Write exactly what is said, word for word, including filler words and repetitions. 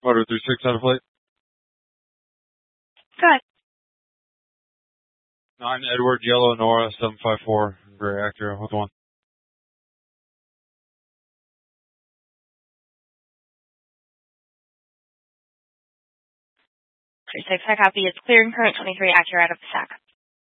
Motor three six on a plate. Go ahead. nine Edward Yellow Nora seven five four Gray Acura with one. three six, I copy. It's clear and current twenty-three Acura out of the stack.